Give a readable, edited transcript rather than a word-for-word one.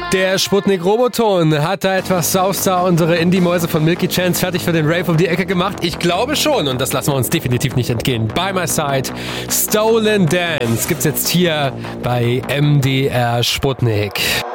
Der Sputnik-Roboton hat da etwas sauster unsere Indie-Mäuse von Milky Chance fertig für den Rave um die Ecke gemacht. Ich glaube schon und das lassen wir uns definitiv nicht entgehen. By My Side, Stolen Dance gibt's jetzt hier bei MDR Sputnik.